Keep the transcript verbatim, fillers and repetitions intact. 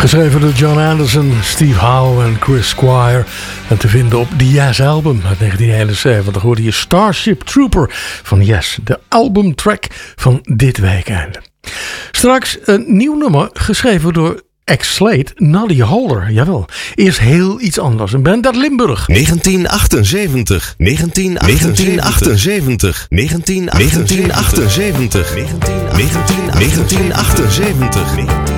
Geschreven door John Anderson, Steve Howe en Chris Squire. En te vinden op The Yes album uit negentien eenenzeventig. Hoorde je Starship Trooper van Yes. De albumtrack van dit weekende. Straks een nieuw nummer geschreven door ex-Slade, Nadia Holder. Jawel, eerst heel iets anders. Een band uit Limburg. negentien achtenzeventig. negentien achtenzeventig. negentien achtenzeventig. negentien achtenzeventig. negentien achtenzeventig.